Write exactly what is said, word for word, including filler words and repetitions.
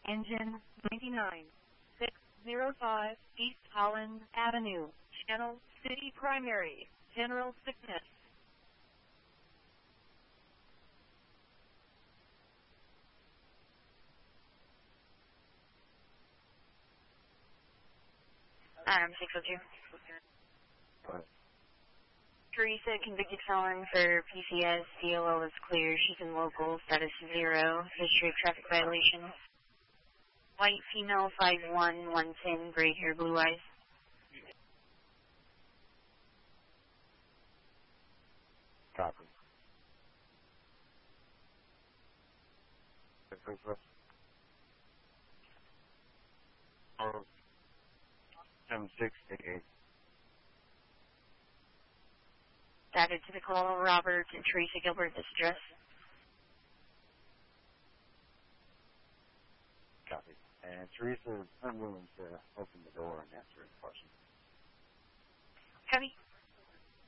Engine ninety-nine six oh five East Holland Avenue, Channel City Primary, General Sickness. Um, six oh two. What? Teresa, convicted felon for P C S. C O L is clear. She's in local. Status zero. History of traffic violation. White female, five one, one ten, gray hair, blue eyes. Copy. seven six eight eight. Added to the call, Robert and Teresa Gilbert, this address. Copy. And Teresa is unwilling to open the door and answer his question.